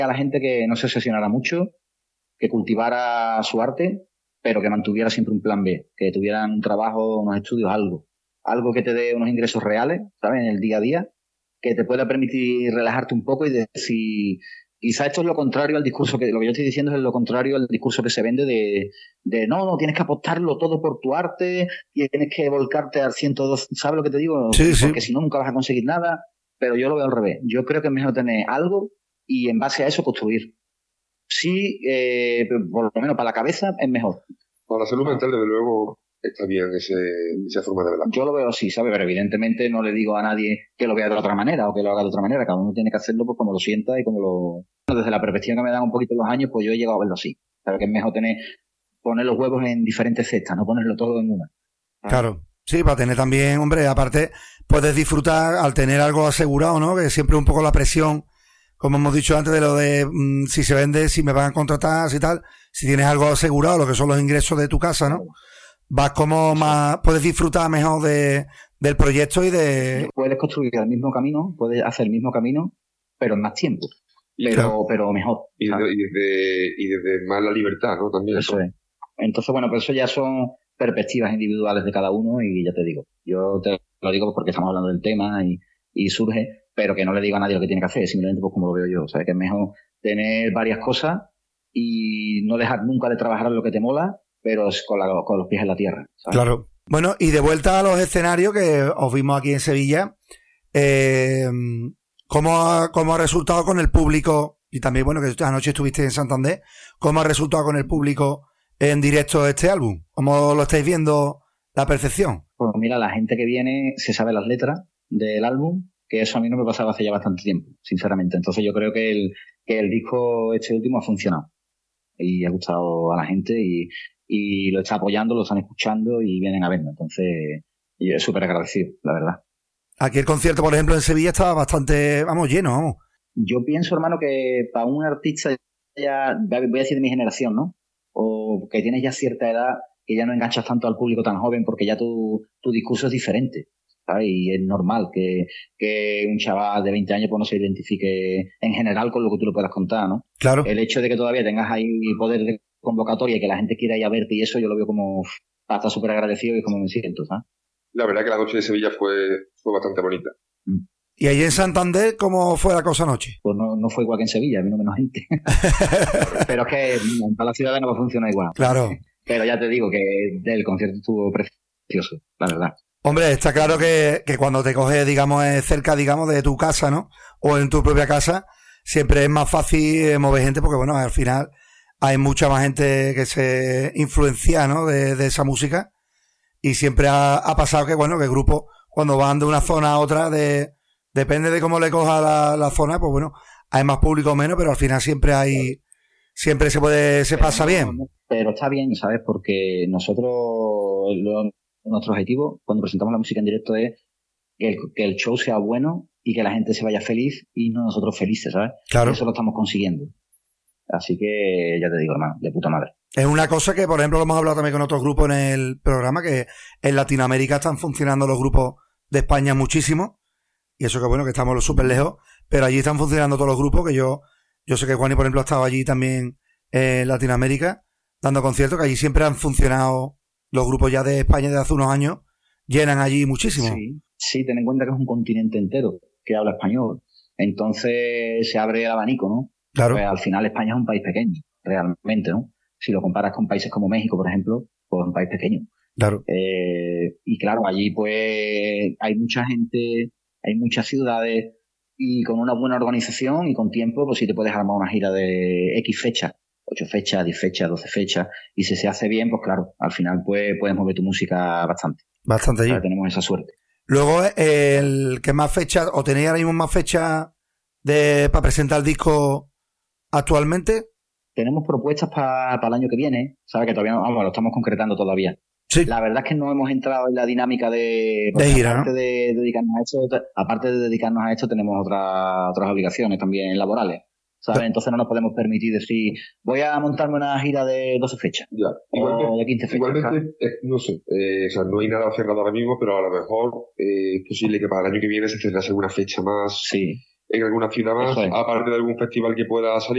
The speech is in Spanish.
a la gente que no se obsesionara mucho, que cultivara su arte, pero que mantuviera siempre un plan B, que tuvieran un trabajo, unos estudios, algo que te dé unos ingresos reales, ¿sabes? En el día a día, que te pueda permitir relajarte un poco y decir, quizá esto es lo contrario al discurso lo que yo estoy diciendo es lo contrario al discurso que se vende de no, tienes que apostarlo todo por tu arte, tienes que volcarte al 102, ¿sabes lo que te digo? Sí, sí. Porque si no, nunca vas a conseguir nada, pero yo lo veo al revés. Yo creo que es mejor tener algo y en base a eso construir. Sí, por lo menos para la cabeza es mejor. Para la salud mental, desde luego, está bien esa forma de verla. Yo lo veo así, ¿sabes? Pero evidentemente no le digo a nadie que lo vea de otra manera o que lo haga de otra manera. Cada uno tiene que hacerlo pues como lo sienta y como lo... Desde la perspectiva que me dan un poquito los años, pues yo he llegado a verlo así. ¿Sabes? Que es mejor poner los huevos en diferentes cestas, no ponerlo todo en una. ¿Sabes? Claro. Sí, para tener también, hombre, aparte, puedes disfrutar al tener algo asegurado, ¿no? Que siempre un poco la presión, como hemos dicho antes, de lo de si se vende, si me van a contratar, si tal. Si tienes algo asegurado, lo que son los ingresos de tu casa, ¿no? Vas como más, puedes disfrutar mejor del proyecto y de... Puedes construir el mismo camino, puedes hacer el mismo camino, pero en más tiempo. Pero mejor. Y desde más la libertad, ¿no? También. Eso es. Entonces, bueno, pues eso ya son perspectivas individuales de cada uno y ya te digo. Yo te lo digo porque estamos hablando del tema y surge, pero que no le digo a nadie lo que tiene que hacer, simplemente pues como lo veo yo. ¿Sabes? Que es mejor tener varias cosas y no dejar nunca de trabajar en lo que te mola, pero con los pies en la tierra, ¿sabes? Claro. Bueno, y de vuelta a los escenarios que os vimos aquí en Sevilla, ¿cómo ha resultado con el público? Y también, bueno, que anoche estuviste en Santander, ¿cómo ha resultado con el público en directo este álbum? ¿Cómo lo estáis viendo la percepción? Pues mira, la gente que viene se sabe las letras del álbum, que eso a mí no me pasaba hace ya bastante tiempo, sinceramente. Entonces yo creo que el disco este último ha funcionado y ha gustado a la gente y lo está apoyando, lo están escuchando y vienen a verlo. Entonces yo súper agradecido, la verdad. Aquí el concierto, por ejemplo, en Sevilla estaba bastante, lleno, vamos. Yo pienso, hermano, que para un artista ya, voy a decir de mi generación, ¿no? O que tienes ya cierta edad, que ya no enganchas tanto al público tan joven porque ya tu discurso es diferente, ¿sabes? Y es normal que un chaval de 20 años pues no se identifique en general con lo que tú le puedas contar, ¿no? Claro. El hecho de que todavía tengas ahí poder de convocatoria y que la gente quiera ir a verte y eso, yo lo veo como hasta súper agradecido y es como me siento, ¿sabes? La verdad que la noche de Sevilla fue bastante bonita. ¿Y allí en Santander cómo fue la cosa anoche? Pues no fue igual que en Sevilla, vino menos gente. Pero es que en todas las ciudades no va a funcionar igual. Claro. Pero ya te digo que el concierto estuvo precioso, la verdad. Hombre, está claro que cuando te coges, digamos, cerca, digamos, de tu casa, ¿no? O en tu propia casa, siempre es más fácil mover gente porque, bueno, al final hay mucha más gente que se influencia, ¿no? De esa música. Y siempre ha pasado que, bueno, que grupos, cuando van de una zona a otra, depende de cómo le coja la zona, pues bueno, hay más público o menos, pero al final siempre se pasa bien. Pero está bien, ¿sabes? Porque nosotros, nuestro objetivo cuando presentamos la música en directo es que el show sea bueno y que la gente se vaya feliz y no nosotros felices, ¿sabes? Claro. Y eso lo estamos consiguiendo. Así que ya te digo, hermano, de puta madre. Es una cosa que, por ejemplo, lo hemos hablado también con otros grupos en el programa, que en Latinoamérica están funcionando los grupos de España muchísimo. Y eso que bueno, que estamos súper lejos, pero allí están funcionando todos los grupos, que yo sé que Juani, por ejemplo, ha estado allí también en Latinoamérica, dando conciertos, que allí siempre han funcionado los grupos ya de España de hace unos años, llenan allí muchísimo. Sí, ten en cuenta que es un continente entero que habla español. Entonces se abre el abanico, ¿no? Claro. Pues al final España es un país pequeño, realmente, ¿no? Si lo comparas con países como México, por ejemplo, pues es un país pequeño. Claro. Y claro, allí pues hay mucha gente, hay muchas ciudades y con una buena organización y con tiempo, pues sí te puedes armar una gira de X fechas, 8 fechas, 10 fechas, 12 fechas, y si se hace bien, pues claro, al final pues puedes mover tu música bastante. Bastante allí. Tenemos esa suerte. Luego, el que más fechas, o tenéis ahora mismo más fechas para presentar el disco actualmente. Tenemos propuestas para el año que viene, ¿sabes? Que todavía lo estamos concretando todavía. Sí. La verdad es que no hemos entrado en la dinámica de gira, aparte ¿no? de dedicarnos a esto, aparte de dedicarnos a esto, tenemos otras obligaciones también laborales, ¿sabes? Entonces no nos podemos permitir decir, voy a montarme una gira de 12 fechas. Ya. O de 15 fechas. Igualmente, no sé, o sea, no hay nada cerrado ahora mismo, pero a lo mejor es posible que para el año que viene se cerrase alguna fecha más sí. en alguna ciudad más, aparte de algún festival que pueda salir.